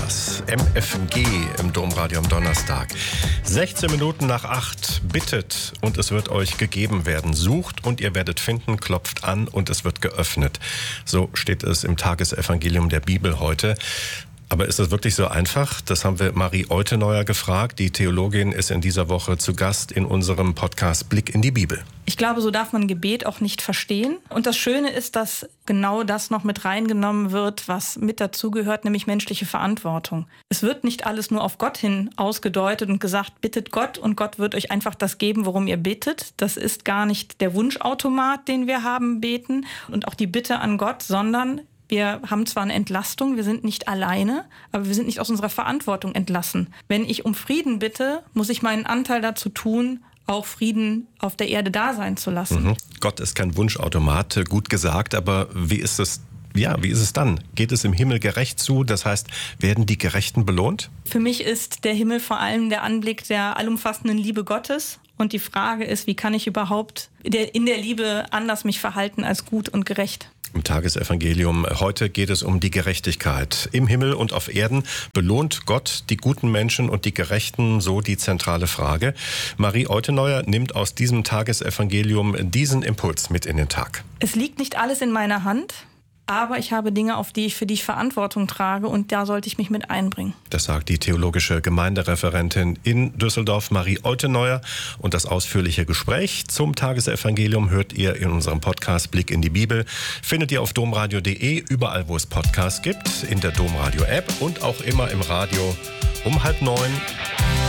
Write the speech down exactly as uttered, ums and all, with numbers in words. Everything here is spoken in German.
das. M F G im Domradio am Donnerstag. sechzehn Minuten nach acht. Bittet und es wird euch gegeben werden. Sucht und ihr werdet finden. Klopft an und es wird geöffnet. So steht es im Tagesevangelium der Bibel heute. Aber ist das wirklich so einfach? Das haben wir Marie Euteneuer gefragt. Die Theologin ist in dieser Woche zu Gast in unserem Podcast Blick in die Bibel. Ich glaube, so darf man Gebet auch nicht verstehen. Und das Schöne ist, dass genau das noch mit reingenommen wird, was mit dazugehört, nämlich menschliche Verantwortung. Es wird nicht alles nur auf Gott hin ausgedeutet und gesagt, bittet Gott und Gott wird euch einfach das geben, worum ihr bittet. Das ist gar nicht der Wunschautomat, den wir haben, beten und auch die Bitte an Gott, sondern wir haben zwar eine Entlastung, wir sind nicht alleine, aber wir sind nicht aus unserer Verantwortung entlassen. Wenn ich um Frieden bitte, muss ich meinen Anteil dazu tun, auch Frieden auf der Erde da sein zu lassen. Mhm. Gott ist kein Wunschautomat, gut gesagt, aber wie ist es, ja, wie ist es dann? Geht es im Himmel gerecht zu? Das heißt, werden die Gerechten belohnt? Für mich ist der Himmel vor allem der Anblick der allumfassenden Liebe Gottes. Und die Frage ist, wie kann ich überhaupt in der Liebe anders mich verhalten als gut und gerecht? Im Tagesevangelium heute geht es um die Gerechtigkeit. Im Himmel und auf Erden belohnt Gott die guten Menschen und die Gerechten, so die zentrale Frage. Marie Euteneuer nimmt aus diesem Tagesevangelium diesen Impuls mit in den Tag. Es liegt nicht alles in meiner Hand, aber ich habe Dinge, auf die ich, für die ich Verantwortung trage und da sollte ich mich mit einbringen. Das sagt die theologische Gemeindereferentin in Düsseldorf, Marie Euteneuer. Und das ausführliche Gespräch zum Tagesevangelium hört ihr in unserem Podcast Blick in die Bibel. Findet ihr auf domradio punkt de, überall wo es Podcasts gibt, in der Domradio App und auch immer im Radio um halb neun.